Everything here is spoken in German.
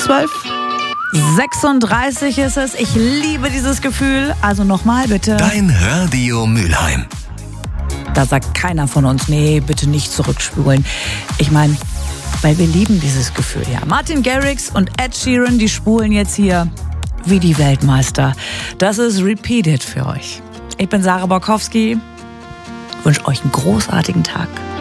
12:36 ist es. Ich liebe dieses Gefühl. Also nochmal bitte. Dein Radio Mülheim. Da sagt keiner von uns, nee, bitte nicht zurückspulen. Ich meine, weil wir lieben dieses Gefühl, ja. Martin Garrix und Ed Sheeran, die spulen jetzt hier wie die Weltmeister. Das ist Repeated für euch. Ich bin Sarah Borkowski. Wünsche euch einen großartigen Tag.